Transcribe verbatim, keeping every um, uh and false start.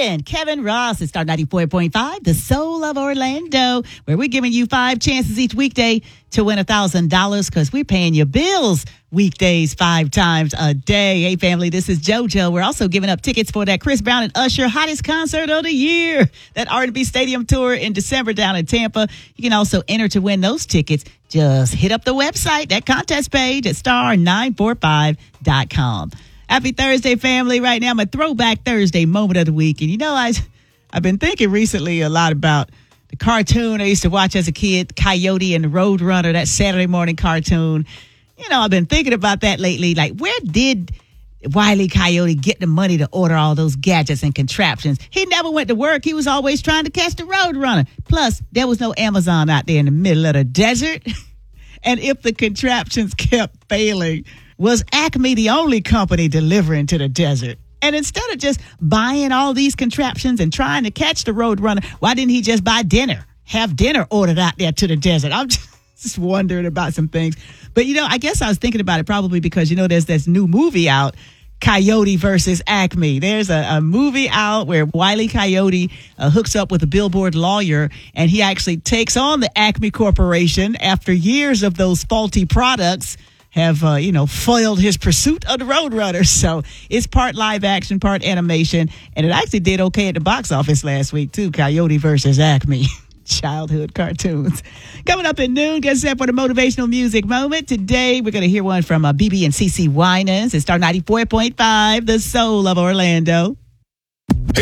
and Kevin Ross at Star ninety-four point five, the soul of Orlando, where we're giving you five chances each weekday to win one thousand dollars because we're paying your bills weekdays five times a day. Hey, family, this is JoJo. We're also giving up tickets for that Chris Brown and Usher hottest concert of the year, that R and B Stadium tour in December down in Tampa. You can also enter to win those tickets. Just hit up the website, that contest page at star nine four five dot com. Happy Thursday, family. Right now, my Throwback Thursday moment of the week. And you know, I, I've been thinking recently a lot about the cartoon I used to watch as a kid, Coyote and the Roadrunner, that Saturday morning cartoon. You know, I've been thinking about that lately. Like, where did Wile E. Coyote get the money to order all those gadgets and contraptions? He never went to work. He was always trying to catch the Roadrunner. Plus, there was no Amazon out there in the middle of the desert. And if the contraptions kept failing, was Acme the only company delivering to the desert? And instead of just buying all these contraptions and trying to catch the Roadrunner, why didn't he just buy dinner? Have dinner ordered out there to the desert? I'm just wondering about some things. But, you know, I guess I was thinking about it probably because, you know, there's this new movie out, Coyote versus Acme. There's a, a movie out where Wile E. Coyote uh, hooks up with a billboard lawyer, and he actually takes on the Acme Corporation after years of those faulty products have, uh, you know, foiled his pursuit of the Roadrunner. So it's part live action, part animation. And it actually did okay at the box office last week, too. Coyote versus Acme. Childhood cartoons. Coming up at noon, get set for the motivational music moment. Today, we're going to hear one from uh, B B and C C Winans. It's Star ninety-four point five, the soul of Orlando.